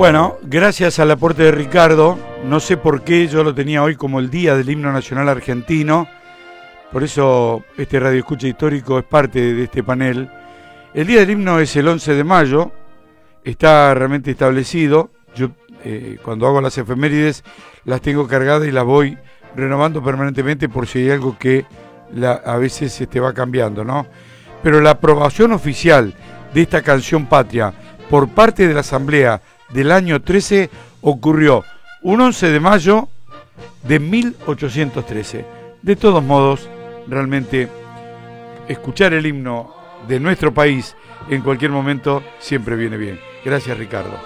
Bueno, gracias al aporte de Ricardo, no sé por qué yo lo tenía hoy como el Día del Himno Nacional Argentino, por eso este Radio Escucha Histórico es parte de este panel. El Día del Himno es el 11 de mayo, está realmente establecido. Yo cuando hago las efemérides las tengo cargadas y las voy renovando permanentemente por si hay algo que a veces va cambiando, ¿no? Pero la aprobación oficial de esta canción patria por parte de la Asamblea del año 13 ocurrió un 11 de mayo de 1813. De todos modos, realmente escuchar el himno de nuestro país en cualquier momento siempre viene bien. Gracias, Ricardo.